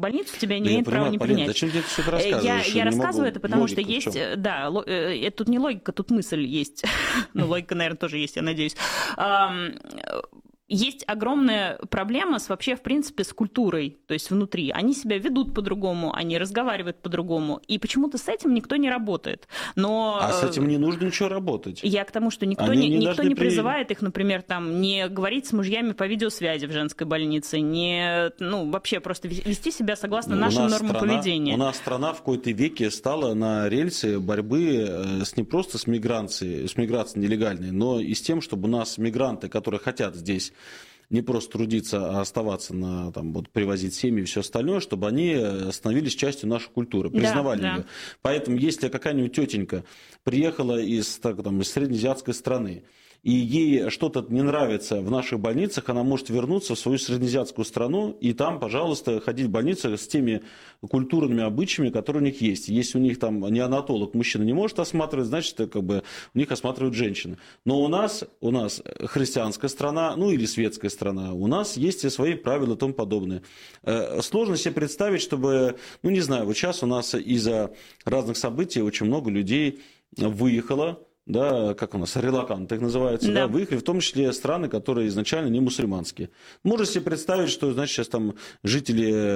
больницу, тебя не имеет права не принять. Зачем ты все это рассказываешь? Я рассказываю это, потому что есть... Да, тут не логика, тут мысль есть. Ну, логика, наверное, тоже есть, я надеюсь. Есть огромная проблема вообще, в принципе, с культурой, то есть внутри. Они себя ведут по-другому, они разговаривают по-другому, и почему-то с этим никто не работает. А с этим не нужно ничего работать. Я к тому, что никто не призывает их, например, там, не говорить с мужьями по видеосвязи в женской больнице, не, вообще просто вести себя согласно нашим нормам поведения. У нас страна в какой-то веке стала на рельсы борьбы не просто с миграцией нелегальной, но и с тем, чтобы у нас мигранты, которые хотят здесь не просто трудиться, а оставаться, привозить семьи и все остальное, чтобы они становились частью нашей культуры, признавали ее. Поэтому, если какая-нибудь тетенька приехала из среднеазиатской страны, и ей что-то не нравится в наших больницах, она может вернуться в свою среднеазиатскую страну и там, пожалуйста, ходить в больницу с теми культурными обычаями, которые у них есть. Если у них там неонатолог мужчина не может осматривать, значит, у них осматривают женщины. Но у нас христианская страна, или светская страна, у нас есть свои правила и тому подобное. Сложно себе представить, чтобы, вот сейчас у нас из-за разных событий очень много людей выехало, как у нас, релаканты их называются, выехали, в том числе страны, которые изначально не мусульманские. Можно себе представить, что, сейчас там жители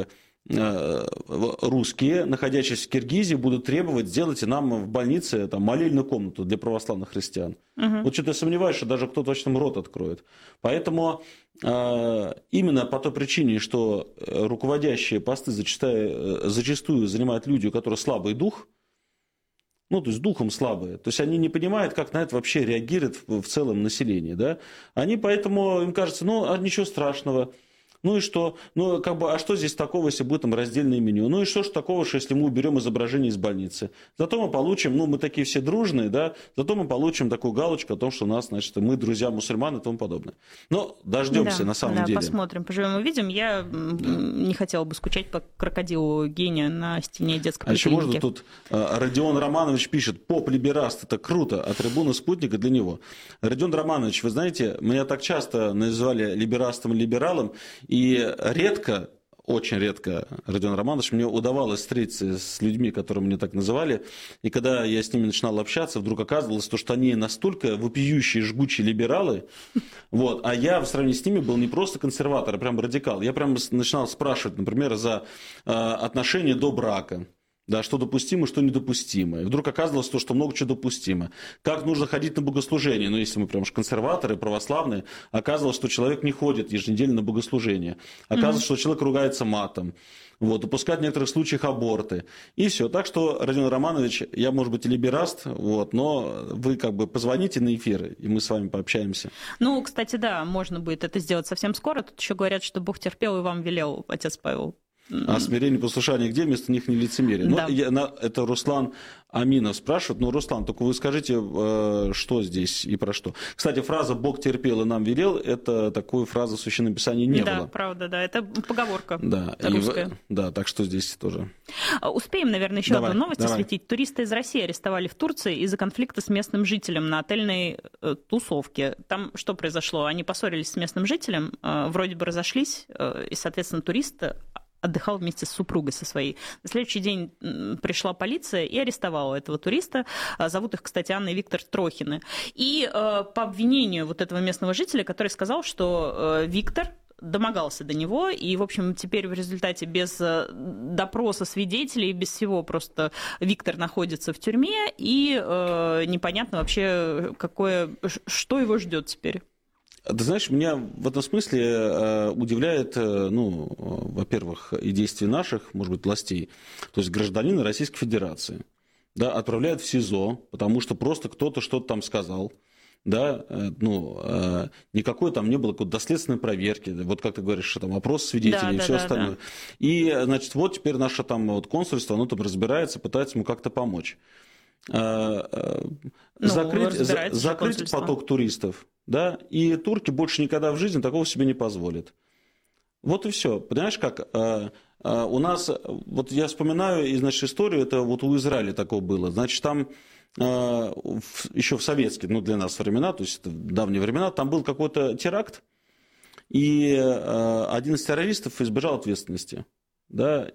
русские, находящиеся в Киргизии, будут требовать сделать нам в больнице молельную комнату для православных христиан. Вот что-то я сомневаюсь, что даже кто-то точно рот откроет. Поэтому именно по той причине, что руководящие посты зачастую занимают люди, у которых слабый дух, то есть духом слабые. То есть они не понимают, как на это вообще реагирует в целом население. Да? Они поэтому, им кажется, ничего страшного. И что? А что здесь такого, если будет раздельное меню? И что ж такого, что если мы уберем изображение из больницы? Зато мы получим, мы такие все дружные, зато мы получим такую галочку о том, что у нас, мы друзья мусульман и тому подобное. Но дождемся на самом деле. Посмотрим, поживем увидим. Я не хотела бы скучать по крокодилу гения на стене детской поликлиники. А еще можно тут Родион Романович пишет: поп-либераст, это круто, а трибуна спутника для него. Родион Романович, вы знаете, меня так часто называли либерастом и либералом, и редко, очень редко, Родион Романович, мне удавалось встретиться с людьми, которые меня так называли, и когда я с ними начинал общаться, вдруг оказывалось, что они настолько вопиющие, жгучие либералы, а я в сравнении с ними был не просто консерватор, а прям радикал. Я прям начинал спрашивать, например, за отношение до брака. Что допустимо, что недопустимо. И вдруг оказывалось, что много чего допустимо. Как нужно ходить на богослужение? Если мы прям консерваторы, православные, оказывалось, что человек не ходит еженедельно на богослужение. Оказывалось, что человек ругается матом. Допускать в некоторых случаях аборты. И все. Так что, Родион Романович, я, может быть, и либераст, но вы позвоните на эфир, и мы с вами пообщаемся. Кстати, да, можно будет это сделать совсем скоро. Тут еще говорят, что Бог терпел и вам велел, отец Павел. А смирение и послушание где? Вместо них не лицемерие. Да. Это Руслан Аминов спрашивает. Руслан, только вы скажите, что здесь и про что. Кстати, фраза «Бог терпел и нам велел» – это такой фразы в Священном Писании не было. Да, правда, да. Это поговорка русская. Да, так что здесь тоже. Успеем, наверное, еще одну новость осветить. Туристы из России арестовали в Турции из-за конфликта с местным жителем на отельной тусовке. Там что произошло? Они поссорились с местным жителем, вроде бы разошлись, и, соответственно, турист отдыхал вместе с супругой со своей. На следующий день пришла полиция и арестовала этого туриста. Зовут их, кстати, Анна и Виктор Трохины. И по обвинению этого местного жителя, который сказал, что Виктор домогался до него, и, в общем, теперь в результате без допроса свидетелей, без всего, просто Виктор находится в тюрьме, и непонятно вообще, что его ждет теперь. Ты знаешь, меня в этом смысле удивляет, во-первых, и действия наших, может быть, властей, то есть гражданина Российской Федерации, отправляют в СИЗО, потому что просто кто-то что-то там сказал, никакой там не было какой-то доследственной проверки, как ты говоришь, что там опрос свидетелей и все остальное. Да. И, теперь наше консульство, оно там разбирается, пытается ему как-то помочь. Закрыть поток туристов, и турки больше никогда в жизни такого себе не позволят. Вот и все. Понимаешь, как у нас, я вспоминаю историю, это у Израиля такого было. Там еще в советские, для нас времена, то есть в давние времена, там был какой-то теракт, и один из террористов избежал ответственности.